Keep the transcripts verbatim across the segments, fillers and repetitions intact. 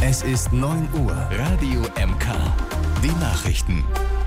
Es ist neun Uhr. Radio M K. Die Nachrichten.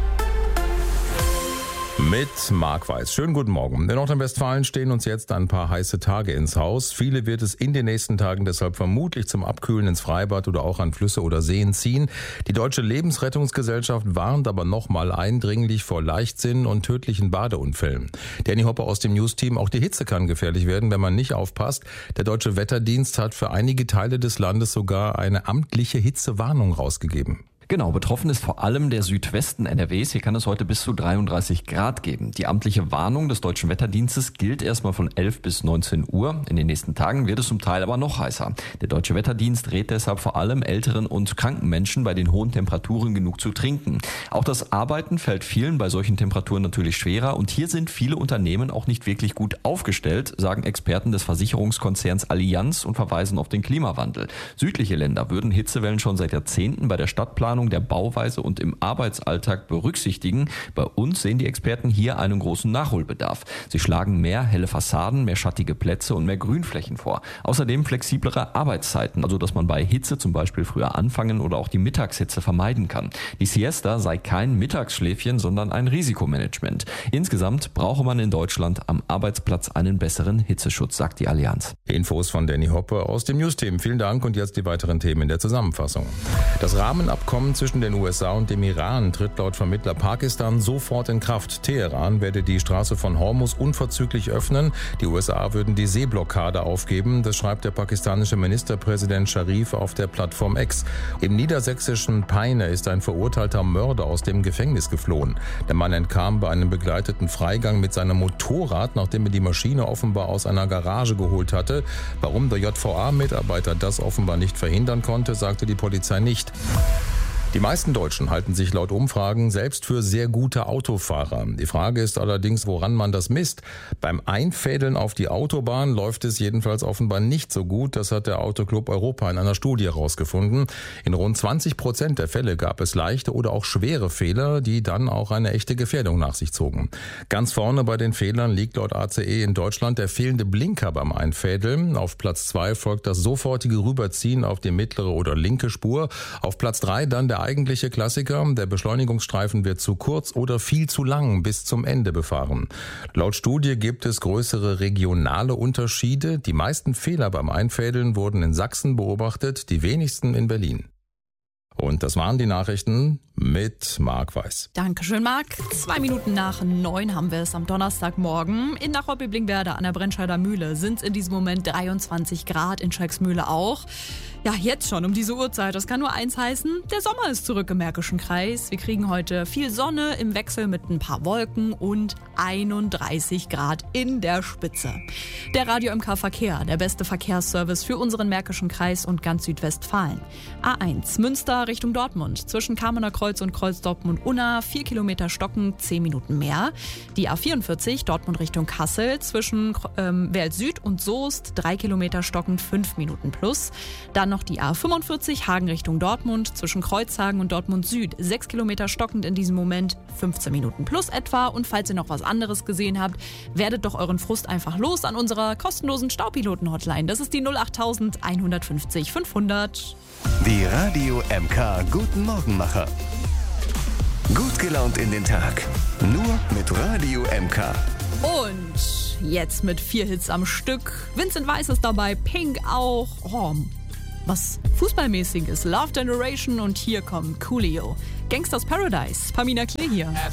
Mit Marc Weiß. Schönen guten Morgen. In Nordrhein-Westfalen stehen uns jetzt ein paar heiße Tage ins Haus. Viele wird es in den nächsten Tagen deshalb vermutlich zum Abkühlen ins Freibad oder auch an Flüsse oder Seen ziehen. Die Deutsche Lebensrettungsgesellschaft warnt aber nochmal eindringlich vor Leichtsinn und tödlichen Badeunfällen. Danny Hopper aus dem News-Team: Auch die Hitze kann gefährlich werden, wenn man nicht aufpasst. Der Deutsche Wetterdienst hat für einige Teile des Landes sogar eine amtliche Hitzewarnung rausgegeben. Genau, betroffen ist vor allem der Südwesten N R Ws. Hier kann es heute bis zu dreiunddreißig Grad geben. Die amtliche Warnung des Deutschen Wetterdienstes gilt erstmal von elf bis neunzehn Uhr. In den nächsten Tagen wird es zum Teil aber noch heißer. Der Deutsche Wetterdienst rät deshalb vor allem älteren und kranken Menschen, bei den hohen Temperaturen genug zu trinken. Auch das Arbeiten fällt vielen bei solchen Temperaturen natürlich schwerer. Und hier sind viele Unternehmen auch nicht wirklich gut aufgestellt, sagen Experten des Versicherungskonzerns Allianz und verweisen auf den Klimawandel. Südliche Länder würden Hitzewellen schon seit Jahrzehnten bei der Stadtplanung, der Bauweise und im Arbeitsalltag berücksichtigen. Bei uns sehen die Experten hier einen großen Nachholbedarf. Sie schlagen mehr helle Fassaden, mehr schattige Plätze und mehr Grünflächen vor. Außerdem flexiblere Arbeitszeiten, also dass man bei Hitze zum Beispiel früher anfangen oder auch die Mittagshitze vermeiden kann. Die Siesta sei kein Mittagsschläfchen, sondern ein Risikomanagement. Insgesamt brauche man in Deutschland am Arbeitsplatz einen besseren Hitzeschutz, sagt die Allianz. Infos von Danny Hopper aus dem News-Team. Vielen Dank und jetzt die weiteren Themen in der Zusammenfassung. Das Rahmenabkommen zwischen den U S A und dem Iran tritt laut Vermittler Pakistan sofort in Kraft. Teheran werde die Straße von Hormuz unverzüglich öffnen. Die U S A würden die Seeblockade aufgeben. Das schreibt der pakistanische Ministerpräsident Sharif auf der Plattform X. Im niedersächsischen Peine ist ein verurteilter Mörder aus dem Gefängnis geflohen. Der Mann entkam bei einem begleiteten Freigang mit seinem Motorrad, nachdem er die Maschine offenbar aus einer Garage geholt hatte. Warum der J V A-Mitarbeiter das offenbar nicht verhindern konnte, sagte die Polizei nicht. Die meisten Deutschen halten sich laut Umfragen selbst für sehr gute Autofahrer. Die Frage ist allerdings, woran man das misst. Beim Einfädeln auf die Autobahn läuft es jedenfalls offenbar nicht so gut. Das hat der Autoclub Europa in einer Studie herausgefunden. In rund zwanzig Prozent der Fälle gab es leichte oder auch schwere Fehler, die dann auch eine echte Gefährdung nach sich zogen. Ganz vorne bei den Fehlern liegt laut A C E in Deutschland der fehlende Blinker beim Einfädeln. Auf Platz zwei folgt das sofortige Rüberziehen auf die mittlere oder linke Spur. Auf Platz drei dann der eigentliche Klassiker: Der Beschleunigungsstreifen wird zu kurz oder viel zu lang bis zum Ende befahren. Laut Studie gibt es größere regionale Unterschiede. Die meisten Fehler beim Einfädeln wurden in Sachsen beobachtet, die wenigsten in Berlin. Und das waren die Nachrichten mit Marc Weiß. Dankeschön, Marc. Zwei Minuten nach neun haben wir es am Donnerstagmorgen. In Nachholpiblingberde an der Brennscheider Mühle sind es in diesem Moment dreiundzwanzig Grad, in Schexmühle auch. Ja, jetzt schon um diese Uhrzeit. Das kann nur eins heißen: Der Sommer ist zurück im Märkischen Kreis. Wir kriegen heute viel Sonne im Wechsel mit ein paar Wolken und einunddreißig Grad in der Spitze. Der Radio M K Verkehr, der beste Verkehrsservice für unseren Märkischen Kreis und ganz Südwestfalen. A eins Münster Richtung Dortmund, zwischen Kamener Kreuz und Kreuz-Dortmund-Unna, vier Kilometer stocken, zehn Minuten mehr. Die A vierundvierzig Dortmund Richtung Kassel, zwischen ähm, Wels Süd und Soest, drei Kilometer stockend, fünf Minuten plus. Dann noch die A fünfundvierzig Hagen Richtung Dortmund, zwischen Kreuzhagen und Dortmund Süd, sechs Kilometer stockend in diesem Moment, fünfzehn Minuten plus etwa. Und falls ihr noch was anderes gesehen habt, werdet doch euren Frust einfach los an unserer kostenlosen Staupiloten-Hotline. Das ist die null acht eins fünfzig fünfhundert. Die Radio M K Guten Morgenmacher. Gut gelaunt in den Tag. Nur mit Radio M K. Und jetzt mit vier Hits am Stück. Vincent Weiss ist dabei, Pink auch. Oh, was fußballmäßig ist. Love Generation und hier kommt Coolio. Gangsters Paradise. Pamina Klee hier.